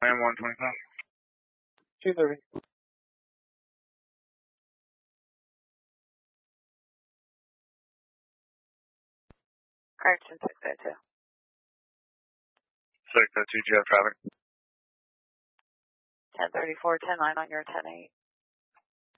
Plan 125. 230. Correction 602. 602, do you have traffic? 1034, 109 on your 108.